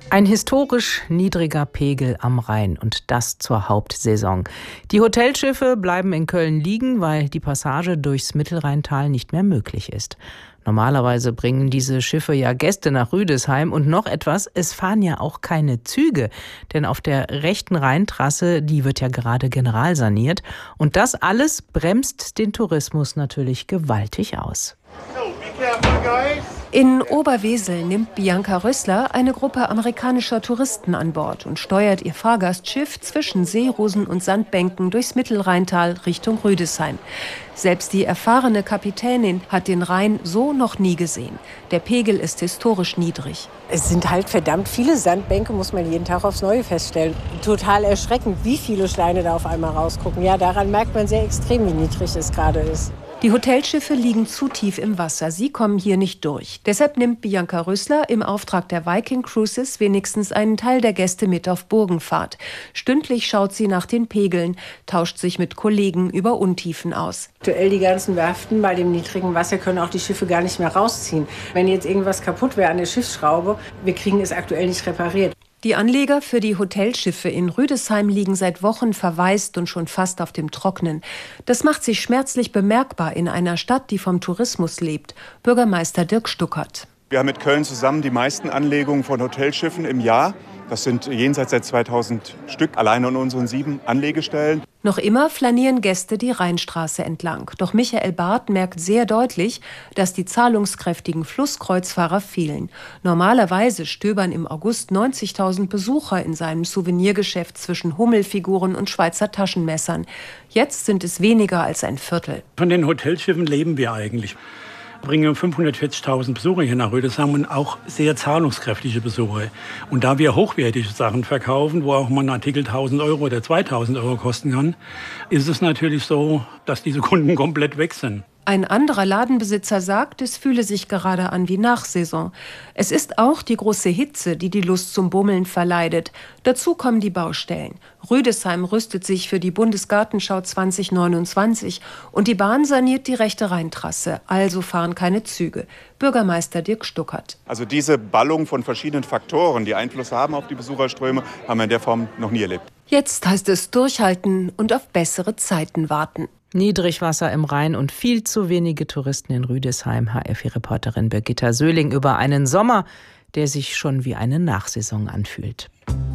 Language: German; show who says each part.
Speaker 1: Ein historisch niedriger Pegel am Rhein und das zur Hauptsaison. Die Hotelschiffe bleiben in Köln liegen, weil die Passage durchs Mittelrheintal nicht mehr möglich ist. Normalerweise bringen diese Schiffe ja Gäste nach Rüdesheim und noch etwas, es fahren ja auch keine Züge, denn auf der rechten Rheintrasse, die wird ja gerade generalsaniert und das alles bremst den Tourismus natürlich gewaltig aus.
Speaker 2: In Oberwesel nimmt Bianca Rössler eine Gruppe amerikanischer Touristen an Bord und steuert ihr Fahrgastschiff zwischen Seerosen und Sandbänken durchs Mittelrheintal Richtung Rüdesheim. Selbst die erfahrene Kapitänin hat den Rhein so noch nie gesehen. Der Pegel ist historisch niedrig.
Speaker 3: Es sind halt verdammt viele Sandbänke, muss man jeden Tag aufs Neue feststellen. Total erschreckend, wie viele Steine da auf einmal rausgucken. Ja, daran merkt man sehr extrem, wie niedrig es gerade ist.
Speaker 2: Die Hotelschiffe liegen zu tief im Wasser. Sie kommen hier nicht durch. Deshalb nimmt Bianca Rössler im Auftrag der Viking Cruises wenigstens einen Teil der Gäste mit auf Burgenfahrt. Stündlich schaut sie nach den Pegeln, tauscht sich mit Kollegen über Untiefen aus.
Speaker 3: Aktuell die ganzen Werften bei dem niedrigen Wasser können auch die Schiffe gar nicht mehr rausziehen. Wenn jetzt irgendwas kaputt wäre an der Schiffsschraube, wir kriegen es aktuell nicht repariert.
Speaker 2: Die Anleger für die Hotelschiffe in Rüdesheim liegen seit Wochen verwaist und schon fast auf dem Trocknen. Das macht sich schmerzlich bemerkbar in einer Stadt, die vom Tourismus lebt. Bürgermeister Dirk Stuckert.
Speaker 4: Wir haben mit Köln zusammen die meisten Anlegungen von Hotelschiffen im Jahr. Das sind jenseits der 2000 Stück, allein an unseren 7 Anlegestellen.
Speaker 2: Noch immer flanieren Gäste die Rheinstraße entlang. Doch Michael Barth merkt sehr deutlich, dass die zahlungskräftigen Flusskreuzfahrer fehlen. Normalerweise stöbern im August 90.000 Besucher in seinem Souvenirgeschäft zwischen Hummelfiguren und Schweizer Taschenmessern. Jetzt sind es weniger als ein Viertel.
Speaker 5: Von den Hotelschiffen leben wir eigentlich. Wir bringen 540.000 Besucher hier nach Rüdesheim und auch sehr zahlungskräftige Besucher. Und da wir hochwertige Sachen verkaufen, wo auch mal ein Artikel 1.000 Euro oder 2.000 Euro kosten kann, ist es natürlich so, dass diese Kunden komplett weg sind.
Speaker 2: Ein anderer Ladenbesitzer sagt, es fühle sich gerade an wie Nachsaison. Es ist auch die große Hitze, die die Lust zum Bummeln verleidet. Dazu kommen die Baustellen. Rüdesheim rüstet sich für die Bundesgartenschau 2029 und die Bahn saniert die rechte Rheintrasse, also fahren keine Züge. Bürgermeister Dirk Stuckert.
Speaker 4: Also diese Ballung von verschiedenen Faktoren, die Einfluss haben auf die Besucherströme, haben wir in der Form noch nie erlebt.
Speaker 2: Jetzt heißt es durchhalten und auf bessere Zeiten warten.
Speaker 1: Niedrigwasser im Rhein und viel zu wenige Touristen in Rüdesheim. HF-Reporterin Birgitta Söhling über einen Sommer, der sich schon wie eine Nachsaison anfühlt.